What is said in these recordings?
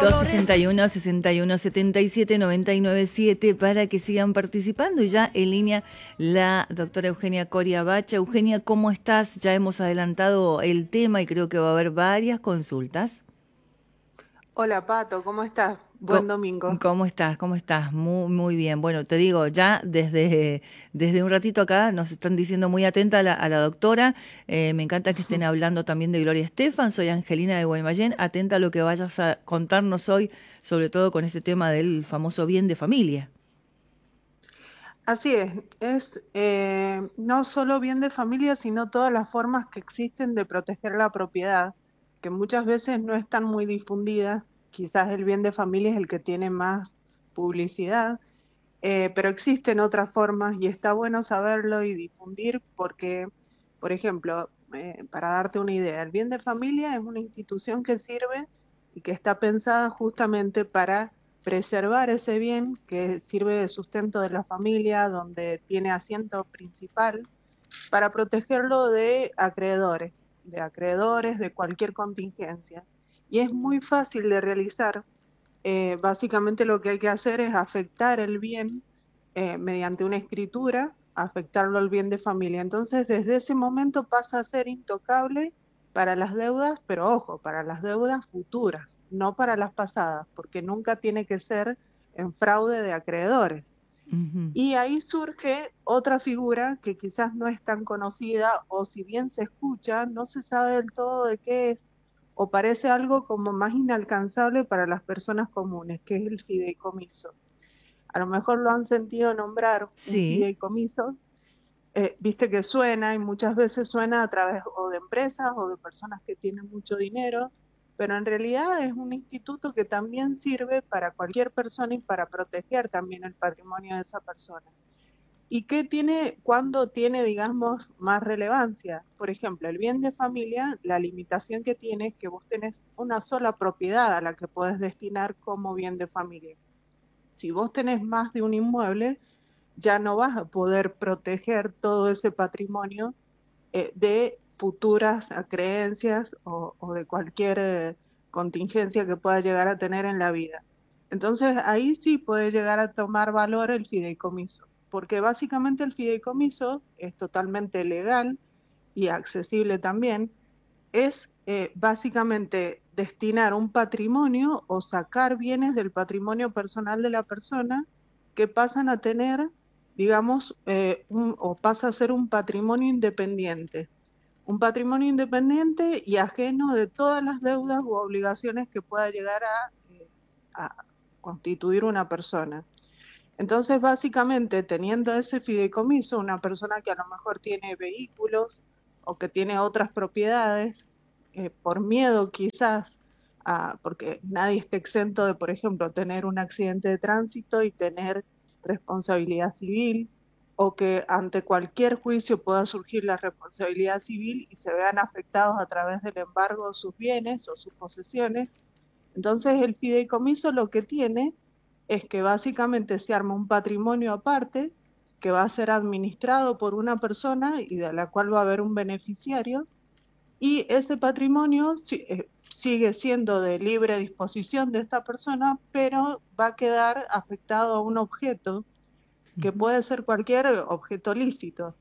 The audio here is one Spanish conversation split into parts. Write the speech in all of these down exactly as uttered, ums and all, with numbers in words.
dos sesenta y uno, sesenta y uno, setenta y siete, noventa y nueve siete para que sigan participando. Y ya en línea la doctora Eugenia Coria Bacha. Eugenia, ¿cómo estás? Ya hemos adelantado el tema y creo que va a haber varias consultas. Hola Pato, ¿cómo estás? Buen Co- domingo. ¿Cómo estás? ¿Cómo estás? Muy, muy bien. Bueno, te digo, ya desde, desde un ratito acá nos están diciendo muy atenta a la, a la doctora. Eh, me encanta que estén hablando también de Gloria Estefan. Soy Angelina de Guaymallén. Atenta a lo que vayas a contarnos hoy, sobre todo con este tema del famoso bien de familia. Así es, es eh, no solo bien de familia, sino todas las formas que existen de proteger la propiedad, que muchas veces no están muy difundidas. Quizás el bien de familia es el que tiene más publicidad, eh, pero existen otras formas y está bueno saberlo y difundir porque, por ejemplo, eh, para darte una idea, el bien de familia es una institución que sirve y que está pensada justamente para preservar ese bien que sirve de sustento de la familia, donde tiene asiento principal, para protegerlo de acreedores, de acreedores de cualquier contingencia. Y es muy fácil de realizar. Eh, básicamente lo que hay que hacer es afectar el bien eh, mediante una escritura, afectarlo al bien de familia. Entonces, desde ese momento pasa a ser intocable para las deudas, pero ojo, para las deudas futuras, no para las pasadas, porque nunca tiene que ser en fraude de acreedores. Ujú. Y ahí surge otra figura que quizás no es tan conocida o si bien se escucha, no se sabe del todo de qué es o parece algo como más inalcanzable para las personas comunes, que es el fideicomiso. A lo mejor lo han sentido nombrar un Sí. fideicomiso, eh, viste que suena y muchas veces suena a través o de empresas o de personas que tienen mucho dinero, pero en realidad es un instituto que también sirve para cualquier persona y para proteger también el patrimonio de esa persona. ¿Y qué tiene, cuándo tiene, digamos, más relevancia? Por ejemplo, el bien de familia, la limitación que tiene es que vos tenés una sola propiedad a la que podés destinar como bien de familia. Si vos tenés más de un inmueble, ya no vas a poder proteger todo ese patrimonio eh, de futuras creencias o, o de cualquier eh, contingencia que pueda llegar a tener en la vida. Entonces ahí sí puede llegar a tomar valor el fideicomiso, porque básicamente el fideicomiso es totalmente legal y accesible también, es eh, básicamente destinar un patrimonio o sacar bienes del patrimonio personal de la persona que pasan a tener, digamos, eh, un, o pasa a ser un patrimonio independiente. Un patrimonio independiente y ajeno de todas las deudas u obligaciones que pueda llegar a, eh, a constituir una persona. Entonces, básicamente, teniendo ese fideicomiso, una persona que a lo mejor tiene vehículos o que tiene otras propiedades, eh, por miedo quizás, a, porque nadie está exento de, por ejemplo, tener un accidente de tránsito y tener responsabilidad civil, o que ante cualquier juicio pueda surgir la responsabilidad civil y se vean afectados a través del embargo de sus bienes o sus posesiones. Entonces, el fideicomiso lo que tiene es que básicamente se arma un patrimonio aparte que va a ser administrado por una persona y de la cual va a haber un beneficiario, y ese patrimonio si, eh, sigue siendo de libre disposición de esta persona, pero va a quedar afectado a un objeto que Ujú. puede ser cualquier objeto lícito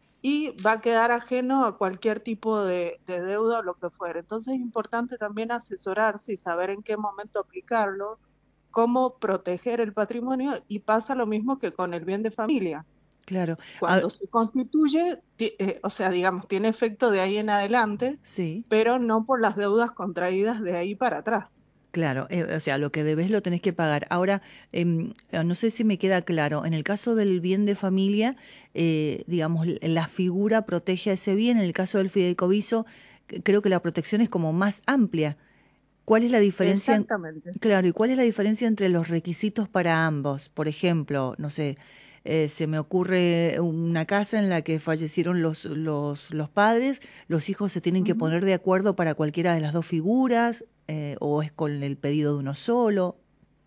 y va a quedar ajeno a cualquier tipo de, de deuda o lo que fuera. Entonces es importante también asesorarse y saber en qué momento aplicarlo, cómo proteger el patrimonio, y pasa lo mismo que con el bien de familia. Claro. Ah, Cuando se constituye, ti- eh, o sea, digamos, tiene efecto de ahí en adelante, sí. pero no por las deudas contraídas de ahí para atrás. Claro, eh, o sea, lo que debes lo tenés que pagar. Ahora, em, eh, no sé si me queda claro, en el caso del bien de familia, eh, digamos, l- la figura protege a ese bien, en el caso del fideicomiso, c- creo que la protección es como más amplia. ¿Cuál es la diferencia? en- Exactamente. Claro, ¿y cuál es la diferencia entre los requisitos para ambos? Por ejemplo, no sé, eh, se me ocurre una casa en la que fallecieron los, los, los padres, los hijos se tienen que Ujú. poner de acuerdo para cualquiera de las dos figuras, eh, o es con el pedido de uno solo.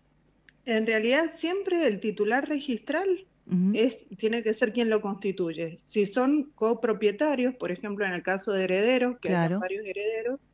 En realidad, siempre el titular registral Ujú. es, tiene que ser quien lo constituye. Si son copropietarios, por ejemplo, en el caso de herederos, que hayan Claro, varios herederos,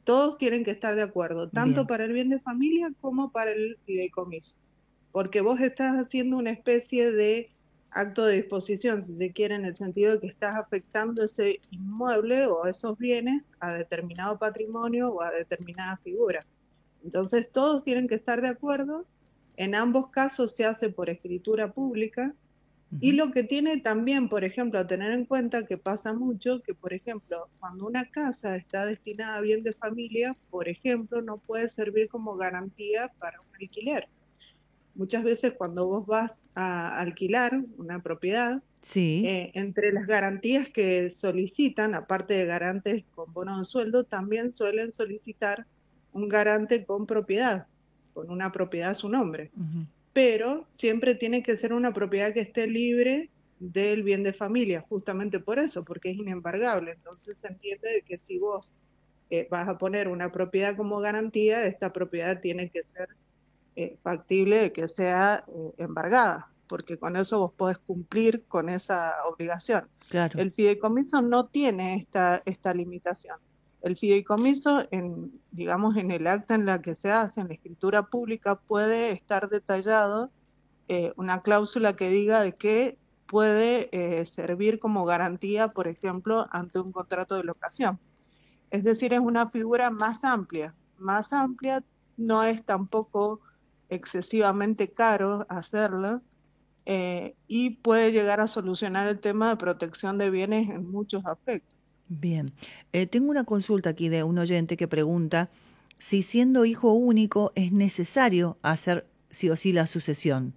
todos tienen que estar de acuerdo, tanto Bien, para el bien de familia como para el fideicomiso, porque vos estás haciendo una especie de acto de disposición, si se quiere, en el sentido de que estás afectando ese inmueble o esos bienes a determinado patrimonio o a determinada figura. Entonces todos tienen que estar de acuerdo, en ambos casos se hace por escritura pública, y ujú, lo que tiene también, por ejemplo, a tener en cuenta que pasa mucho, que por ejemplo, cuando una casa está destinada a bien de familia, por ejemplo, no puede servir como garantía para un alquiler. Muchas veces cuando vos vas a alquilar una propiedad, sí, eh, entre las garantías que solicitan, aparte de garantes con bono de sueldo, también suelen solicitar un garante con propiedad, con una propiedad a su nombre. ujú, Pero siempre tiene que ser una propiedad que esté libre del bien de familia, justamente por eso, porque es inembargable. Entonces se entiende de que si vos eh, vas a poner una propiedad como garantía, esta propiedad tiene que ser eh, factible de que sea eh, embargada, porque con eso vos podés cumplir con esa obligación. claro. El fideicomiso no tiene esta, esta limitación. El fideicomiso, en, digamos, en el acta en la que se hace, en la escritura pública, puede estar detallado eh, una cláusula que diga de que puede eh, servir como garantía, por ejemplo, ante un contrato de locación. Es decir, es una figura más amplia, más amplia, no es tampoco excesivamente caro hacerlo, eh, y puede llegar a solucionar el tema de protección de bienes en muchos aspectos. Bien. Eh, tengo una consulta aquí de un oyente que pregunta si siendo hijo único es necesario hacer sí o sí la sucesión.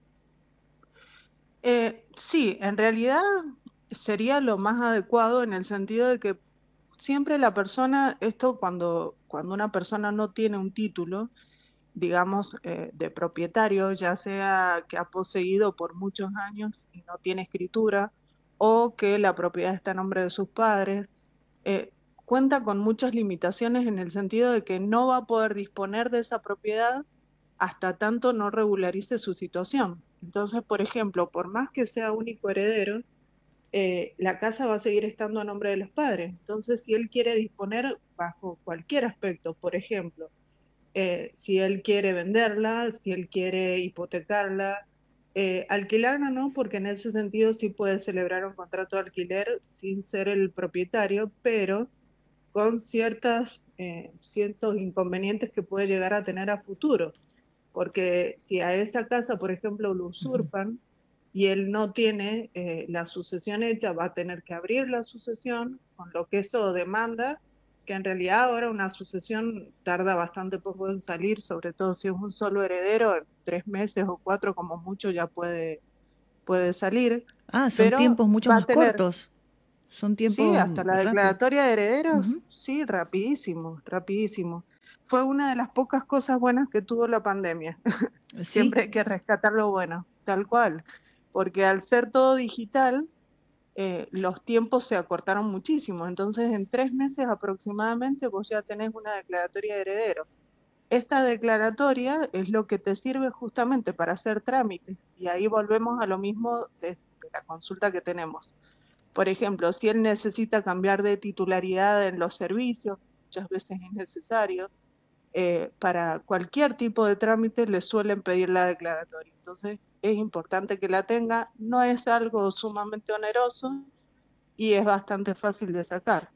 Eh, sí, en realidad sería lo más adecuado en el sentido de que siempre la persona, esto cuando, cuando una persona no tiene un título, digamos, eh, de propietario, ya sea que ha poseído por muchos años y no tiene escritura, o que la propiedad está a nombre de sus padres, eh, cuenta con muchas limitaciones en el sentido de que no va a poder disponer de esa propiedad hasta tanto no regularice su situación. Entonces, por ejemplo, por más que sea único heredero, eh, la casa va a seguir estando a nombre de los padres. Entonces, si él quiere disponer bajo cualquier aspecto, por ejemplo, eh, si él quiere venderla, si él quiere hipotecarla, eh, alquilarla no, porque en ese sentido sí puede celebrar un contrato de alquiler sin ser el propietario, pero con ciertas, eh, ciertos inconvenientes que puede llegar a tener a futuro. Porque si a esa casa, por ejemplo, lo Ujú. usurpan y él no tiene eh, la sucesión hecha, va a tener que abrir la sucesión, con lo que eso demanda, que en realidad ahora una sucesión tarda bastante poco en salir, sobre todo si es un solo heredero, en tres meses o cuatro como mucho ya puede, puede salir, Ah, son pero tiempos mucho va a más tener, cortos. Son sí, tiempos hasta la rápidos. declaratoria de herederos, Ujú. sí, rapidísimo, rapidísimo. Fue una de las pocas cosas buenas que tuvo la pandemia. Sí. Siempre hay que rescatar lo bueno, tal cual, porque al ser todo digital, eh, los tiempos se acortaron muchísimo. Entonces, en tres meses aproximadamente, vos ya tenés una declaratoria de herederos. Esta declaratoria es lo que te sirve justamente para hacer trámites, y ahí volvemos a lo mismo de, de la consulta que tenemos. Por ejemplo, si él necesita cambiar de titularidad en los servicios, muchas veces es necesario, eh, para cualquier tipo de trámite le suelen pedir la declaratoria. Entonces es importante que la tenga, no es algo sumamente oneroso y es bastante fácil de sacar,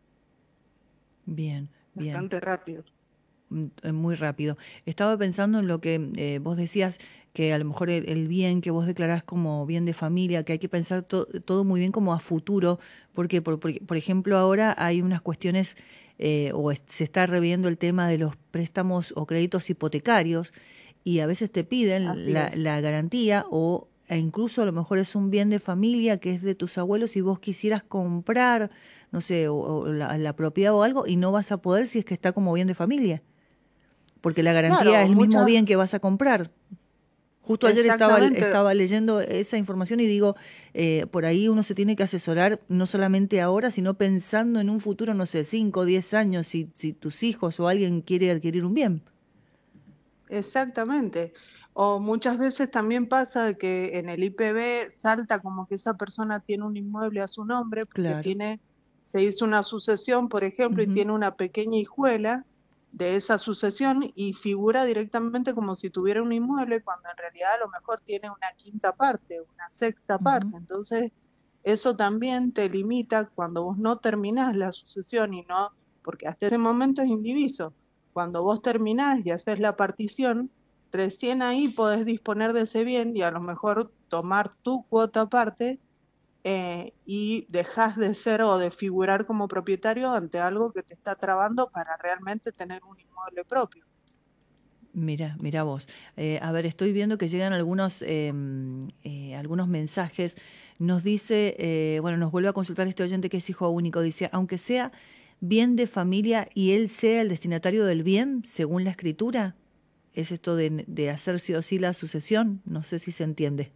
Bien, bien. bastante rápido. Mm, eh, Muy rápido. Estaba pensando en lo que eh, vos decías, que a lo mejor el, el bien que vos declarás como bien de familia, que hay que pensar to- todo muy bien como a futuro, porque por, por, por ejemplo ahora hay unas cuestiones eh, o es- se está reviendo el tema de los préstamos o créditos hipotecarios y a veces te piden Así la, es. la garantía o e incluso a lo mejor es un bien de familia que es de tus abuelos y vos quisieras comprar, no sé, o, o la, la propiedad o algo y no vas a poder si es que está como bien de familia porque la garantía Claro, es el mismo muchas, bien que vas a comprar. Justo ayer estaba, exactamente. estaba leyendo esa información y digo, eh, por ahí uno se tiene que asesorar no solamente ahora, sino pensando en un futuro, no sé, cinco o diez años, si, si tus hijos o alguien quiere adquirir un bien. Exactamente. O muchas veces también pasa de que en el I P B salta como que esa persona tiene un inmueble a su nombre porque Claro. tiene, se hizo una sucesión, por ejemplo, y Ujú. tiene una pequeña hijuela, de esa sucesión y figura directamente como si tuviera un inmueble cuando en realidad a lo mejor tiene una quinta parte, una sexta Ujú. parte. Entonces, eso también te limita cuando vos no terminás la sucesión y no, porque hasta ese momento es indiviso. Cuando vos terminás y haces la partición, recién ahí podés disponer de ese bien y a lo mejor tomar tu cuota aparte, eh, y dejas de ser o de figurar como propietario ante algo que te está trabando para realmente tener un inmueble propio. Mira, mira vos. Eh, a ver, estoy viendo que llegan algunos, em, eh, algunos mensajes. Nos dice, eh, bueno, nos vuelve a consultar este oyente que es hijo único. Dice, aunque sea bien de familia y él sea el destinatario del bien, según la escritura, es esto de, de hacer sí o sí la sucesión. No sé si se entiende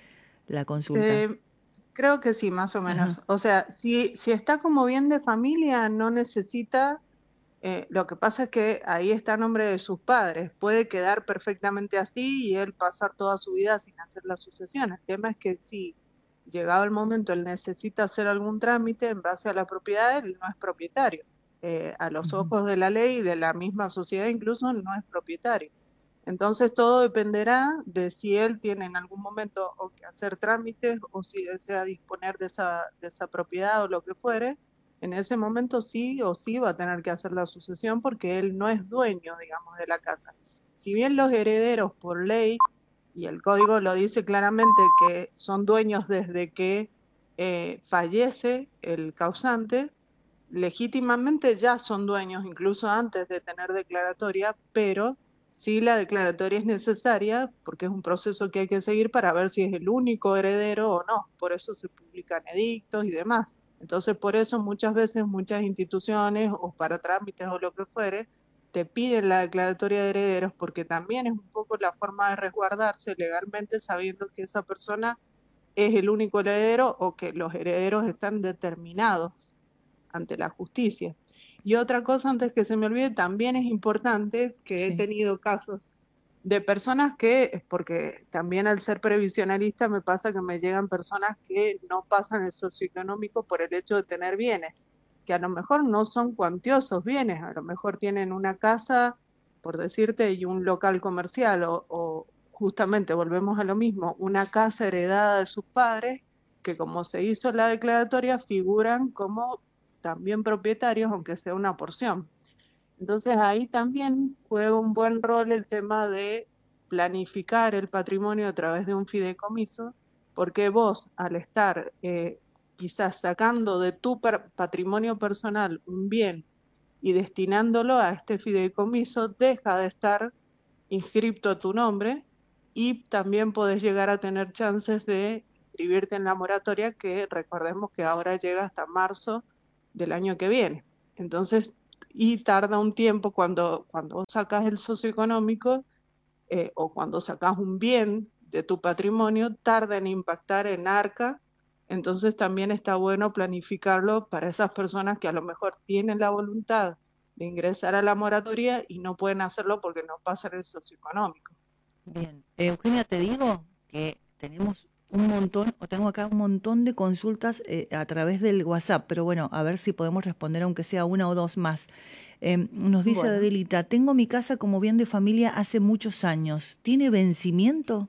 la consulta. Eh, Creo que sí, más o Ajá. menos. O sea, si, si está como bien de familia, no necesita, eh, lo que pasa es que ahí está a nombre de sus padres. Puede quedar perfectamente así y él pasar toda su vida sin hacer la sucesión. El tema es que si llegado el momento él necesita hacer algún trámite en base a la propiedad, él no es propietario. Eh, a los Ujú. ojos de la ley y de la misma sociedad incluso no es propietario. Entonces todo dependerá de si él tiene en algún momento o que hacer trámites o si desea disponer de esa, de esa propiedad o lo que fuere. En ese momento sí o sí va a tener que hacer la sucesión porque él no es dueño, digamos, de la casa. Si bien los herederos por ley, y el código lo dice claramente, que son dueños desde que eh, fallece el causante, legítimamente ya son dueños incluso antes de tener declaratoria, pero sí la declaratoria es necesaria porque es un proceso que hay que seguir para ver si es el único heredero o no. Por eso se publican edictos y demás. Entonces, por eso muchas veces muchas instituciones o para trámites o lo que fuere, te piden la declaratoria de herederos porque también es un poco la forma de resguardarse legalmente sabiendo que esa persona es el único heredero o que los herederos están determinados ante la justicia. Y otra cosa, antes que se me olvide, también es importante que he Sí. tenido casos de personas que, porque también al ser previsionalista me pasa que me llegan personas que no pasan el socioeconómico por el hecho de tener bienes, que a lo mejor no son cuantiosos bienes, a lo mejor tienen una casa, por decirte, y un local comercial, o, o justamente volvemos a lo mismo, una casa heredada de sus padres, que como se hizo la declaratoria, figuran como también propietarios, aunque sea una porción. Entonces ahí también juega un buen rol el tema de planificar el patrimonio a través de un fideicomiso, porque vos al estar eh, quizás sacando de tu patrimonio personal un bien y destinándolo a este fideicomiso, deja de estar inscripto a tu nombre y también podés llegar a tener chances de inscribirte en la moratoria que recordemos que ahora llega hasta marzo del año que viene. Entonces, y tarda un tiempo cuando, cuando vos sacas el socioeconómico, eh, o cuando sacas un bien de tu patrimonio, tarda en impactar en ARCA. Entonces también está bueno planificarlo para esas personas que a lo mejor tienen la voluntad de ingresar a la moratoria y no pueden hacerlo porque no pasan el socioeconómico. Bien. Eugenia, te digo que tenemos un montón, o tengo acá un montón de consultas eh, a través del WhatsApp, pero bueno, a ver si podemos responder aunque sea una o dos más. Em, nos dice Bueno, Adelita, tengo mi casa como bien de familia hace muchos años. ¿Tiene vencimiento?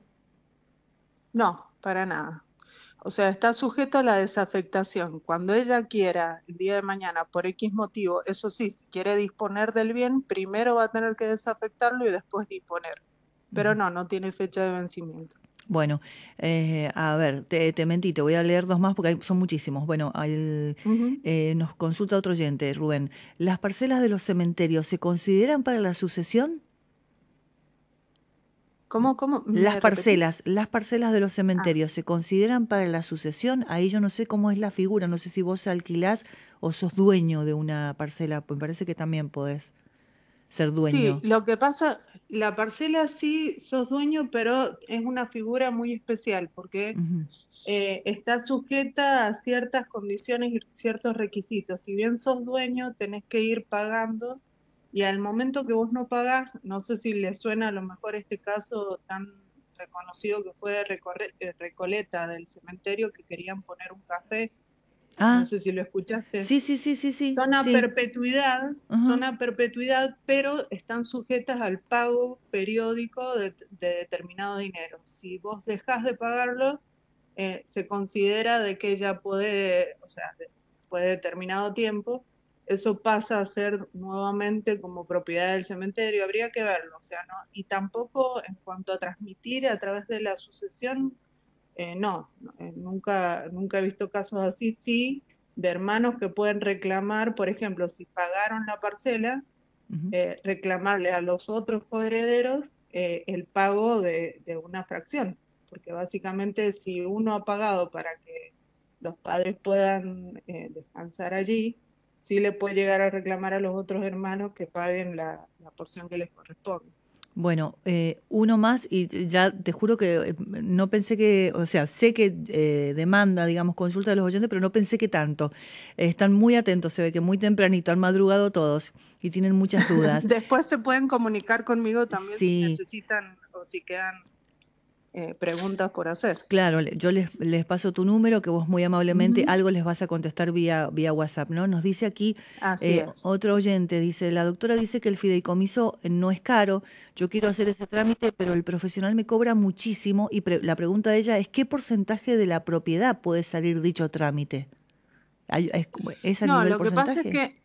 no, para nada. O sea, está sujeto a la desafectación. Cuando ella quiera, el día de mañana, por X motivo, eso sí, si quiere disponer del bien, primero va a tener que desafectarlo y después disponer. Pero Ujú. no, no tiene fecha de vencimiento. Bueno, eh, a ver, te, te mentí, te voy a leer dos más porque hay- son muchísimos. Bueno, al- Ujú. eh, nos consulta otro oyente, Rubén. ¿Las parcelas de los cementerios se consideran para la sucesión? ¿Cómo, cómo? Las ¿Me repetís? parcelas, las parcelas de los Ah, cementerios, ¿se consideran para la sucesión? Ahí yo no sé cómo es la figura, no sé si vos alquilás o sos dueño de una parcela, pues me parece que también podés ser sí, dueño. lo que pasa, la parcela sí sos dueño, pero es una figura muy especial porque Ujú. eh, está sujeta a ciertas condiciones y ciertos requisitos. Si bien sos dueño, tenés que ir pagando y al momento que vos no pagás, no sé si le suena a lo mejor este caso tan reconocido que fue de Recorre- de Recoleta, del cementerio, que querían poner un café no Ah, sé si lo escuchaste, sí, sí, sí, sí, sí, son a sí. perpetuidad, Ajá. son a perpetuidad, pero están sujetas al pago periódico de, de determinado dinero. Si vos dejás de pagarlo, eh, se considera de que ya puede, o sea, después de determinado tiempo, eso pasa a ser nuevamente como propiedad del cementerio. Habría que verlo, o sea, ¿no? Y tampoco en cuanto a transmitir a través de la sucesión, eh, no, no, eh, nunca, nunca he visto casos así, sí, de hermanos que pueden reclamar, por ejemplo, si pagaron la parcela, Ujú. eh, reclamarle a los otros coherederos eh, el pago de, de una fracción, porque básicamente si uno ha pagado para que los padres puedan eh, descansar allí, sí le puede llegar a reclamar a los otros hermanos que paguen la, la porción que les corresponde. Bueno, eh, uno más y ya te juro que eh, no pensé que, o sea, sé que eh, demanda, digamos, consulta de los oyentes, pero no pensé que tanto. Eh, están muy atentos, se ve que muy tempranito, han madrugado todos y tienen muchas dudas. Después se pueden comunicar conmigo también si Sí, necesitan o si quedan eh, preguntas por hacer. claro, le- yo les, les paso tu número, que vos muy amablemente Ujú. algo les vas a contestar vía, vía WhatsApp, ¿no? Nos dice aquí Así eh, es. otro oyente, dice, la doctora dice que el fideicomiso eh, no es caro, yo quiero hacer ese trámite, pero el profesional me cobra muchísimo y pre- la pregunta de ella es, ¿qué porcentaje de la propiedad puede salir dicho trámite? Hay- ¿Es, como- es a No, nivel lo que pasa es porcentaje? que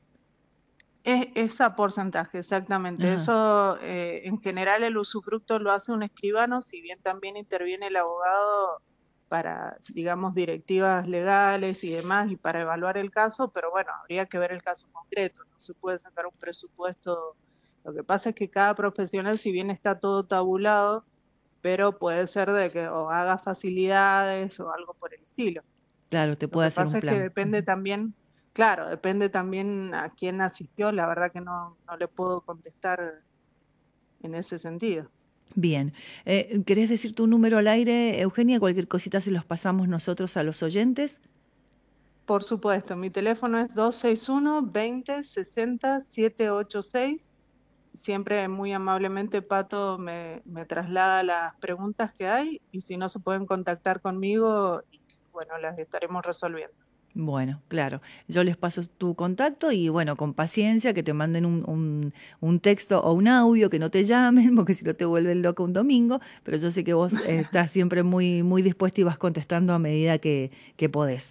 es esa porcentaje, exactamente. Ajá, Eso, eh, en general, el usufructo lo hace un escribano, si bien también interviene el abogado para, digamos, directivas legales y demás, y para evaluar el caso, pero bueno, habría que ver el caso concreto, no se puede sacar un presupuesto. Lo que pasa es que cada profesional, si bien está todo tabulado, pero puede ser de que o haga facilidades o algo por el estilo. claro, te Lo puede que hacer un pasa es que plan. depende también, claro, depende también a quién asistió, la verdad que no, no le puedo contestar en ese sentido. Bien. Eh, ¿querés decir tu número al aire, Eugenia? Cualquier cosita se los pasamos nosotros a los oyentes. Por supuesto, mi teléfono es dos seis uno, veinte, sesenta, setecientos ochenta y seis. Siempre muy amablemente Pato me, me traslada las preguntas que hay y si no se pueden contactar conmigo, y bueno, las estaremos resolviendo. Bueno, claro. Yo les paso tu contacto y bueno, con paciencia, que te manden un, un, un texto o un audio, que no te llamen, porque si no te vuelven loca un domingo, pero yo sé que vos eh, estás siempre muy, muy dispuesta y vas contestando a medida que, que podés.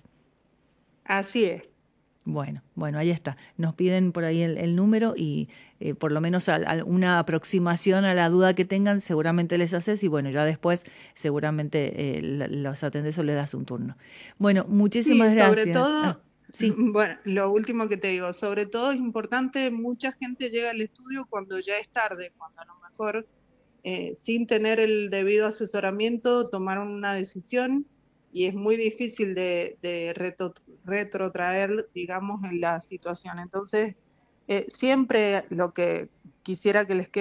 Así es. Bueno, bueno, ahí está. Nos piden por ahí el, el número y eh, por lo menos al- al- una aproximación a la duda que tengan, seguramente les haces y bueno, ya después seguramente eh, la- los atendés o les das un turno. Bueno, Sí, muchísimas sobre gracias. Ah, todo, sí. bueno, lo último que te digo, sobre todo es importante, mucha gente llega al estudio cuando ya es tarde, cuando a lo mejor eh, sin tener el debido asesoramiento tomaron una decisión y es muy difícil de, de reto- retrotraer, digamos, en la situación. Entonces, eh, siempre lo que quisiera que les quede